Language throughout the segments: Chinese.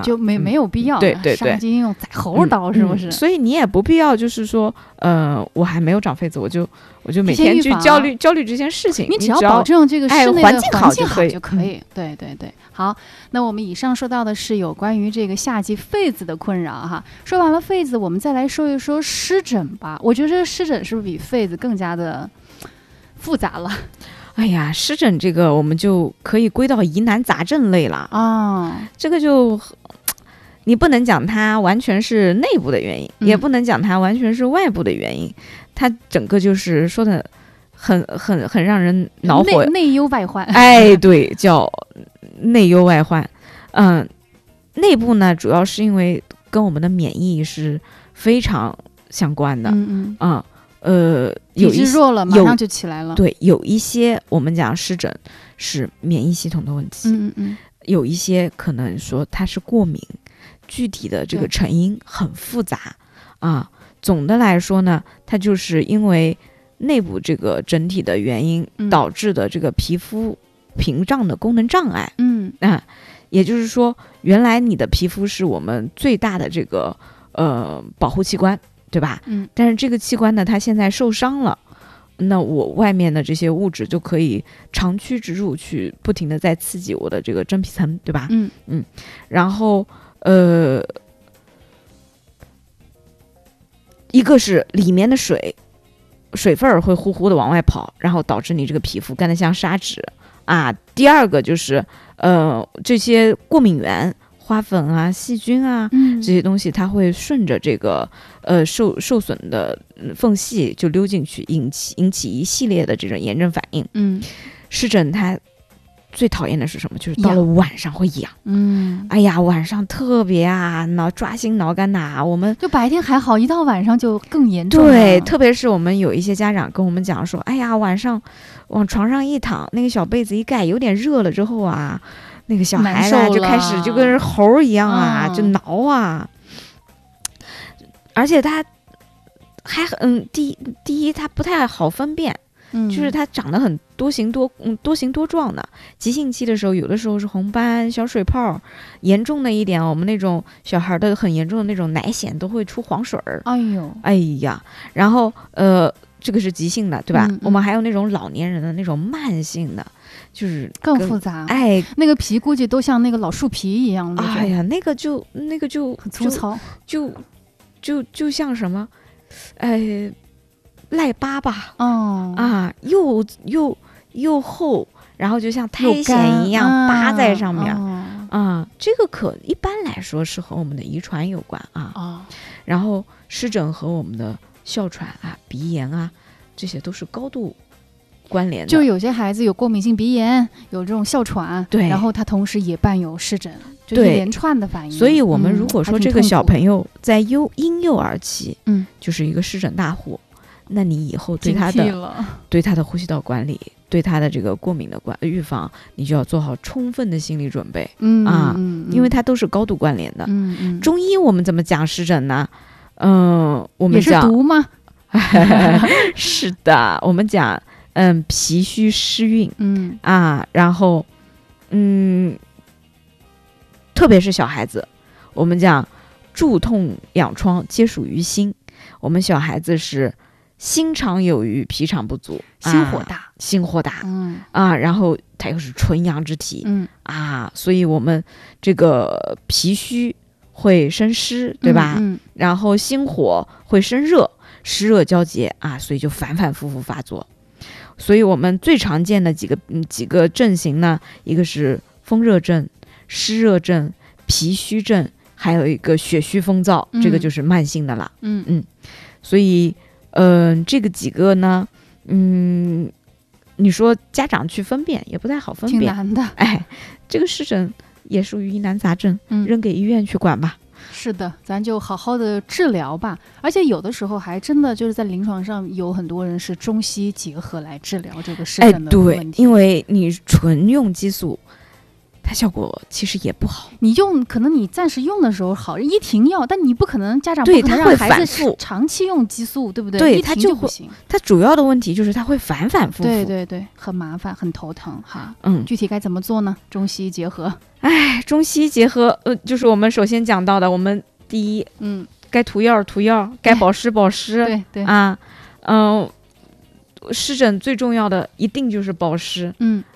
就没有必要， 对， 杀鸡用宰猴刀，是不是？ 所以你也不必要就是说，我还没有长痱子，我就每天去焦虑这件事情。 你只要保证这个室内的环境好就可以。对。好，那我们以上说到的是有关于这个夏季痱子的困扰哈。说完了痱子，我们再来说一说湿疹吧。我觉得这个湿疹是不是比痱子更加的复杂了？ 哎呀，湿疹这个我们就可以归到疑难杂症类了啊。这个就你不能讲它完全是内部的原因，也不能讲它完全是外部的原因，它整个就是说的很让人恼火， 内忧外患。 哎，对，叫内忧外患。内部呢，主要是因为跟我们的免疫是非常相关的。 体质弱了马上就起来了。 对，有一些我们讲湿疹是免疫系统的问题，有一些可能说它是过敏，具体的这个成因很复杂啊。总的来说呢，它就是因为内部这个整体的原因导致的这个皮肤屏障的功能障碍。也就是说，原来你的皮肤是我们最大的这个保护器官，对吧？但是这个器官呢，它现在受伤了，那我外面的这些物质就可以长驱直入，去不停的在刺激我的这个真皮层，对吧？然后一个是里面的水分会呼呼的往外跑，然后导致你这个皮肤干得像砂纸啊。第二个就是这些过敏源。花粉啊、细菌啊，这些东西它会顺着这个受损的缝隙就溜进去，引起一系列的这种炎症反应。湿疹它最讨厌的是什么？就是到了晚上会痒。哎呀，晚上特别抓心挠肝的。我们就白天还好，一到晚上就更严重了。 对，特别是我们有一些家长跟我们讲说，哎呀，晚上往床上一躺，那个小被子一盖，有点热了之后啊。那个小孩子就开始就跟猴一样就挠啊，而且他还第一他不太好分辨，就是他长得很多形多状的。急性期的时候，有的时候是红斑、小水泡，严重的一点，我们那种小孩的很严重的那种奶癣都会出黄水儿。哎呀，然后这个是急性的，对吧？我们还有那种老年人的那种慢性的。就是更复杂，那个皮估计都像那个老树皮一样的。 哎呀，那个就很粗糙， 就像什么，赖疤吧，又厚，然后就像苔藓一样扒在上面这个一般来说是和我们的遗传有关然后湿疹和我们的哮喘鼻炎这些都是高度关联的。 就有些孩子有过敏性鼻炎，有这种哮喘， 对， 然后他同时也伴有湿疹，就一连串的反应。 所以我们如果说这个小朋友在婴幼儿期，就是一个湿疹大户，那你以后对他的呼吸道管理，对他的这个过敏的预防，你就要做好充分的心理准备因为它都是高度关联的。中医我们怎么讲湿疹呢？我们讲也是毒吗？ 是的，我们讲脾虚湿运然后特别是小孩子，我们讲蛀痛养疮皆属于心。我们小孩子是心常有余，脾常不足，心火大然后他又是纯阳之体所以我们这个脾虚会生湿，对吧？然后心火会生热，湿热交结所以就反反复复发作。所以我们最常见的几个症型呢，一个是风热症、湿热症、脾虚症，还有一个血虚风燥，这个就是慢性的了。所以这个几个呢，你说家长去分辨也不太好分辨， 挺难的。 这个湿疹也属于疑难杂症，扔给医院去管吧。 是的，咱就好好的治疗吧。而且有的时候还真的就是在临床上有很多人是中西结合来治疗这个湿疹的问题。 对，因为你纯用激素， 它效果其实也不好。 可能你暂时用的时候好，一停药，但你不可能，家长不可能让孩子长期用激素，对不对？ 对， 一停就不行。 它主要的问题就是它会反反复复。 对对对，很麻烦，很头疼哈。具体该怎么做呢？中西医结合。 中西医结合，就是我们首先讲到的，我们第一，该涂药涂药，该保湿保湿。 对对啊，湿疹最重要的一定就是保湿。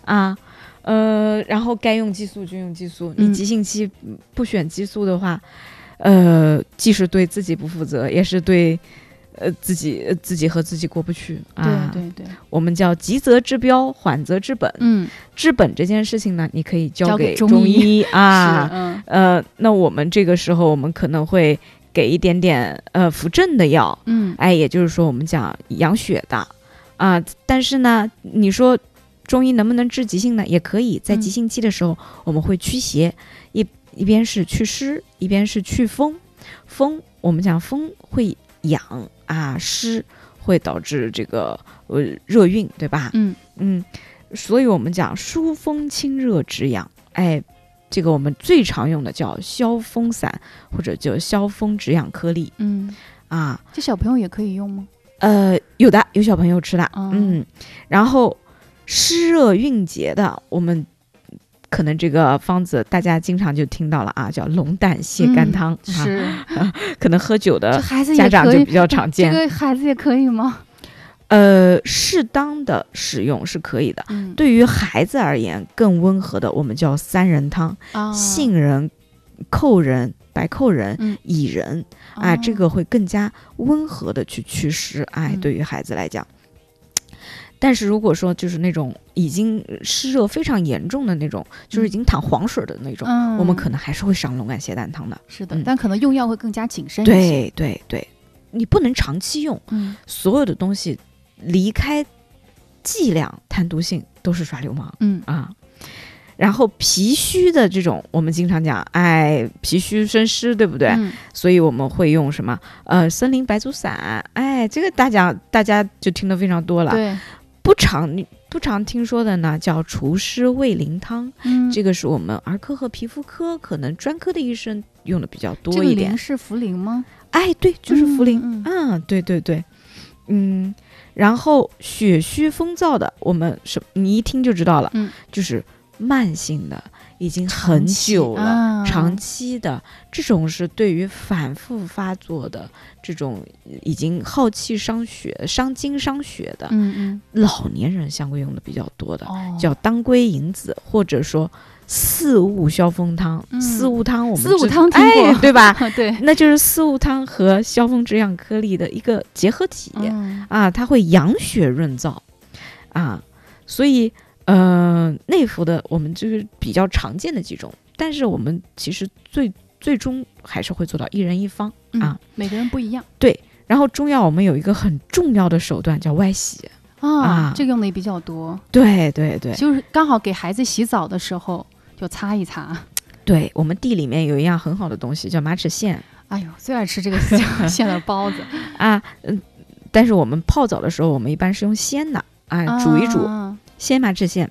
然后该用激素就用激素。你急性期不选激素的话，既是对自己不负责，也是对自己和自己过不去啊。 对对对， 我们叫急则治标，缓则治本。治本这件事情呢，你可以交给中医啊。那我们这个时候我们可能会给一点点扶正的药。也就是说我们讲养血的啊。但是呢，你说中医能不能治急性呢？也可以，在急性期的时候，我们会驱邪，一边是祛湿，一边是祛风。风我们讲风会痒啊，湿会导致这个热运，对吧？所以我们讲疏风清热止痒。这个我们最常用的叫消风散，或者叫消风止痒颗粒。 这小朋友也可以用吗？ 有的，有小朋友吃的。然后湿热运结的，我们可能这个方子大家经常就听到了啊，叫龙胆泻肝汤。 是， 可能喝酒的家长就比较常见。 这个孩子也可以吗？ 适当的使用是可以的。对于孩子而言，更温和的我们叫三仁汤，杏仁、蔻仁、白蔻仁、薏仁。这个会更加温和的去祛湿。对于孩子来讲。但是如果说就是那种已经湿热非常严重的那种，就是已经淌黄水的那种，我们可能还是会上龙胆泻胆汤的。 是的，但可能用药会更加谨慎一些。 对对对，你不能长期用。所有的东西离开剂量、贪毒性都是耍流氓。然后脾虚的这种，我们经常讲，脾虚生湿，对不对？所以我们会用什么？森林白术散。这个大家就听得非常多了。 对。 不常听说的呢，叫除湿胃灵汤。这个是我们儿科和皮肤科可能专科的医生用的比较多一点。 这个灵是茯苓吗？ 对，就是茯苓。对对对。然后血虚风燥的，我们你一听就知道了。就是慢性的，已经很久了，长期的，这种是对于反复发作的这种已经耗气伤血、伤精伤血的，老年人相对用的比较多的，叫当归银子，或者说四物消风汤。四物汤我们四物汤听过， 对吧？ 对， 那就是四物汤和消风止痒颗粒的一个结合体。它会养血润燥所以内服的我们就是比较常见的几种，但是我们其实最终还是会做到一人一方。 每个人不一样。 对，然后中药我们有一个很重要的手段叫外洗。 这个用的也比较多。 对对对， 就是刚好给孩子洗澡的时候就擦一擦。 对，我们地里面有一样很好的东西叫马齿苋。 最爱吃这个馅的包子但是我们泡澡的时候，我们一般是用鲜的煮一煮。鲜马齿苋，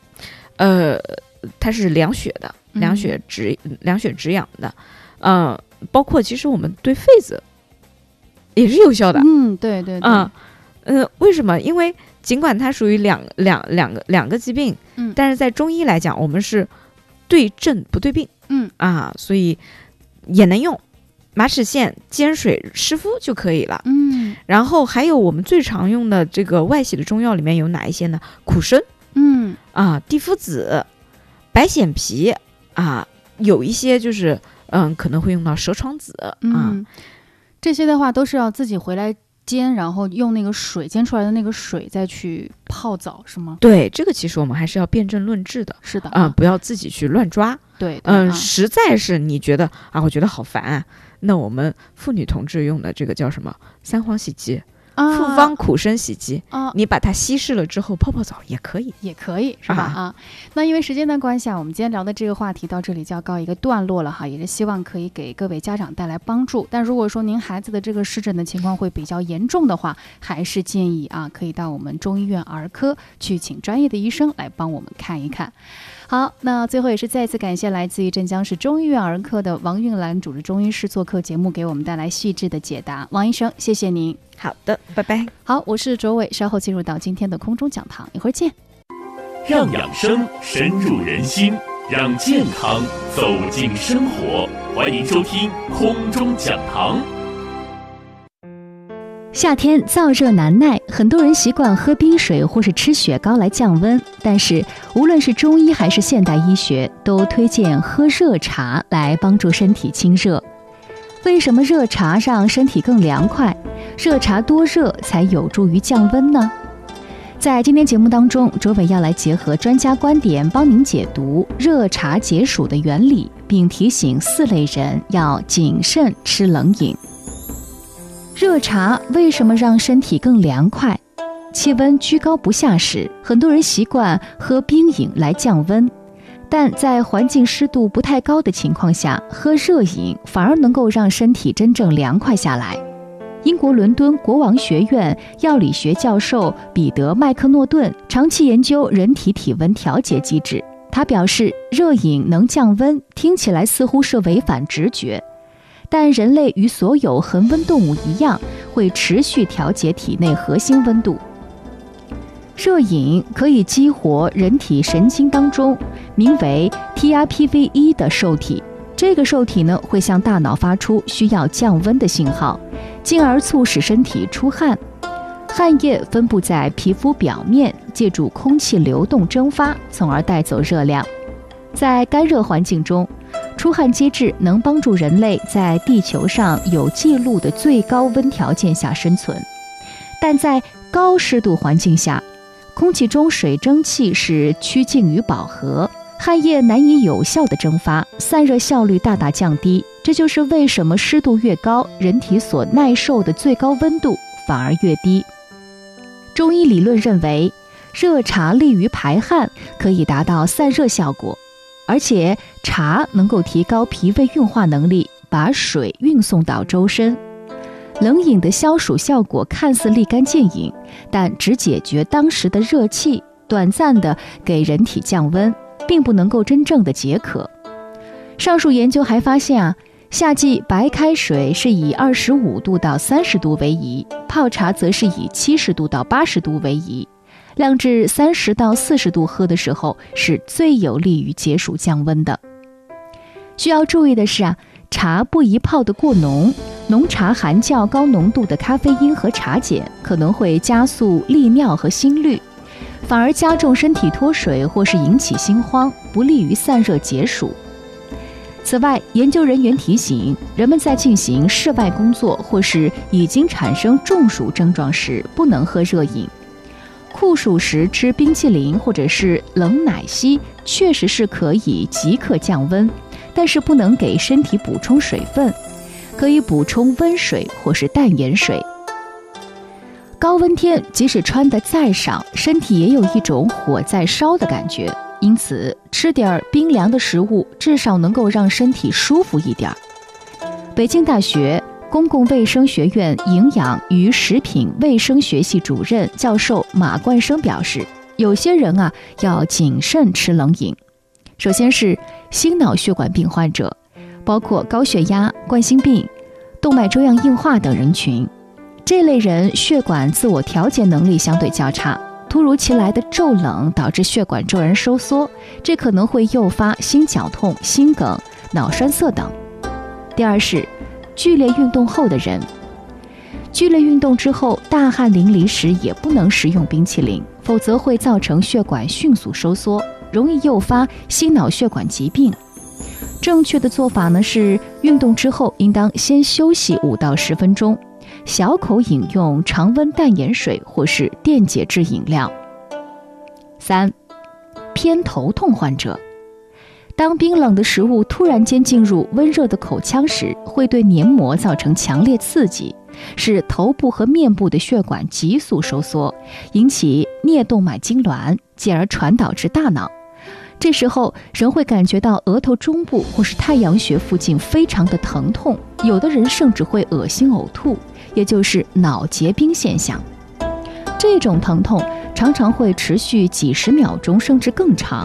它是凉血的，凉血止痒的。包括其实我们对痱子也是有效的。 对对对。 为什么？因为尽管它属于两个疾病，但是在中医来讲，我们是对症不对病。所以也能用马齿苋煎水湿敷就可以了。然后还有我们最常用的这个外洗的中药里面有哪一些呢？苦参，地肤子，白藓皮有一些就是可能会用到蛇床子。 这些的话都是要自己回来煎，然后用那个水煎出来的那个水再去泡澡，是吗？ 对，这个其实我们还是要辨证论治的。 是的。 不要自己去乱抓。 对。 实在是你觉得我觉得好烦那我们妇女同志用的这个叫什么三黄洗肌，复方苦参洗肌，你把它稀释了之后泡泡澡也可以， 是吧？那因为时间的关系我们今天聊的这个话题到这里就要告一个段落了哈，也是希望可以给各位家长带来帮助。但如果说您孩子的这个湿疹的情况会比较严重的话，还是建议可以到我们中医院儿科去请专业的医生来帮我们看一看。 好，那最后也是再次感谢来自于镇江市中医院儿科的王韵兰主治中医师做客节目，给我们带来细致的解答。王医生，谢谢您。 好的，拜拜。 好，我是卓伟，稍后进入到今天的空中讲堂，一会儿见。 让养生深入人心，让健康走进生活，欢迎收听空中讲堂。 夏天燥热难耐，很多人习惯喝冰水或是吃雪糕来降温，但是无论是中医还是现代医学，都推荐喝热茶来帮助身体清热。为什么热茶让身体更凉快？热茶多热才有助于降温呢？在今天节目当中，卓伟要来结合专家观点，帮您解读热茶解暑的原理，并提醒4类人要谨慎吃冷饮。热茶为什么让身体更凉快？气温居高不下时，很多人习惯喝冰饮来降温，但在环境湿度不太高的情况下，喝热饮反而能够让身体真正凉快下来。英国伦敦国王学院药理学教授彼得·麦克诺顿长期研究人体体温调节机制，他表示，热饮能降温，听起来似乎是违反直觉，但人类与所有恒温动物一样，会持续调节体内核心温度。热饮可以激活人体神经当中名为 TRPV1 的受体，这个受体呢会向大脑发出需要降温的信号，进而促使身体出汗。汗液分布在皮肤表面，借助空气流动蒸发，从而带走热量。在干热环境中，出汗机制能帮助人类在地球上有记录的最高温条件下生存，但在高湿度环境下，空气中水蒸气是趋近于饱和，汗液难以有效的蒸发，散热效率大大降低。这就是为什么湿度越高，人体所耐受的最高温度反而越低。中医理论认为，热茶利于排汗，可以达到散热效果，而且茶能够提高脾胃运化能力，把水运送到周身。冷饮的消暑效果看似立竿见影，但只解决当时的热气，短暂的给人体降温，并不能够真正的解渴。上述研究还发现夏季白开水是以25度到30度为宜，泡茶则是以70度到80度为宜。晾至30到40度喝的时候，是最有利于解暑降温的。需要注意的是茶不宜泡得过浓，浓茶含较高浓度的咖啡因和茶碱，可能会加速利尿和心律，反而加重身体脱水或是引起心慌，不利于散热解暑。此外，研究人员提醒，人们在进行室外工作或是已经产生中暑症状时，不能喝热饮。酷暑时吃冰淇淋或者是冷奶昔确实是可以即刻降温，但是不能给身体补充水分，可以补充温水或是淡盐水。高温天即使穿得再少，身体也有一种火在烧的感觉，因此吃点冰凉的食物，至少能够让身体舒服一点。北京大学公共卫生学院营养与食品卫生学系主任教授马冠生表示，有些人要谨慎吃冷饮。首先是心脑血管病患者，包括高血压、冠心病、动脉粥样硬化等人群。这类人血管自我调节能力相对较差，突如其来的骤冷导致血管骤然收缩，这可能会诱发心绞痛、心梗、脑栓塞等。第二是剧烈运动后的人，剧烈运动之后大汗淋漓时也不能食用冰淇淋，否则会造成血管迅速收缩，容易诱发心脑血管疾病。正确的做法呢是，运动之后应当先休息5到10分钟，小口饮用常温淡盐水或是电解质饮料。3. 偏头痛患者，当冰冷的食物突然间进入温热的口腔时，会对黏膜造成强烈刺激，使头部和面部的血管急速收缩，引起颞动脉痉挛，继而传导至大脑。这时候人会感觉到额头中部或是太阳穴附近非常的疼痛，有的人甚至会恶心呕吐，也就是脑结冰现象。这种疼痛常常会持续几十秒钟甚至更长，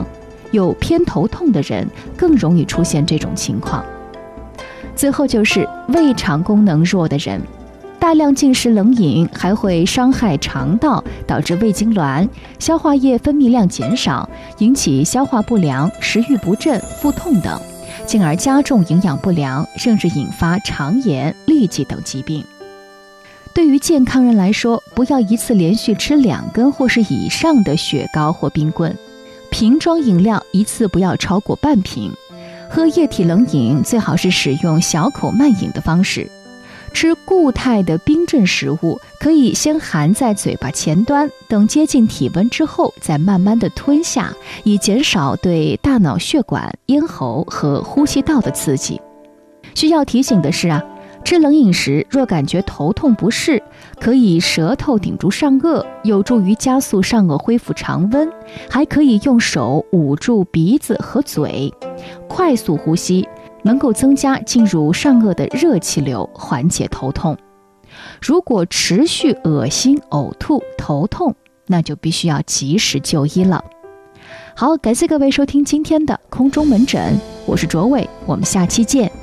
有偏头痛的人更容易出现这种情况。最后就是胃肠功能弱的人，大量进食冷饮还会伤害肠道，导致胃痉挛，消化液分泌量减少，引起消化不良、食欲不振、腹痛等，进而加重营养不良，甚至引发肠炎、痢疾等疾病。对于健康人来说，不要一次连续吃2根或是以上的雪糕或冰棍，瓶装饮料一次不要超过半瓶，喝液体冷饮最好是使用小口慢饮的方式。吃固态的冰镇食物可以先含在嘴巴前端，等接近体温之后再慢慢的吞下，以减少对大脑血管、咽喉和呼吸道的刺激。需要提醒的是吃冷饮时若感觉头痛不适，可以舌头顶住上颚，有助于加速上颚恢复常温，还可以用手捂住鼻子和嘴，快速呼吸，能够增加进入上颚的热气流，缓解头痛。如果持续恶心、呕吐、头痛，那就必须要及时就医了。好，感谢各位收听今天的空中门诊，我是卓伟，我们下期见。